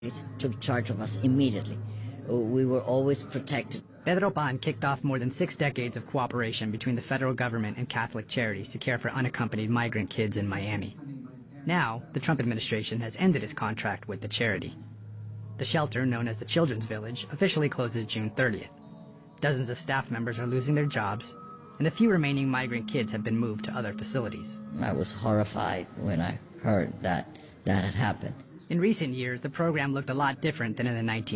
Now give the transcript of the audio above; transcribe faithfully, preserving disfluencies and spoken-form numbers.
took charge of us immediately. We were always protected. Pedro Pan kicked off more than six decades of cooperation between the federal government and Catholic Charities to care for unaccompanied migrant kids in Miami. Now, the Trump administration has ended its contract with the charity. The shelter, known as the Children's Village, officially closes June thirtieth. Dozens of staff members are losing their jobs, and the few remaining migrant kids have been moved to other facilities. I was horrified when I heard that that had happened. In recent years, the program looked a lot different than in the nineteen